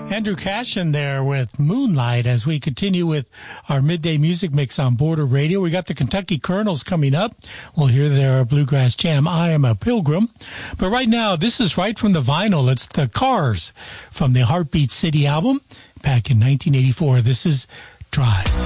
Andrew Cashin there with Moonlight as we continue with our midday music mix on Border Radio. We got the Kentucky Colonels coming up. We'll hear their bluegrass jam, I Am a Pilgrim. But right now, this is right from the vinyl. It's the Cars from the Heartbeat City album back in 1984. This is Drive.